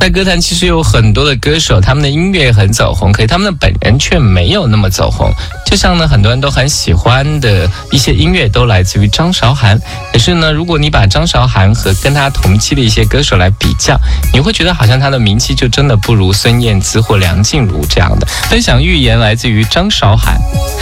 在歌坛其实有很多的歌手，他们的音乐很走红，可是他们的本人却没有那么走红。就像呢，很多人都很喜欢的一些音乐都来自于张韶涵，可是呢，如果你把张韶涵和跟他同期的一些歌手来比较，你会觉得好像他的名气就真的不如孙燕姿或梁静茹这样的。分享预言来自于张韶涵。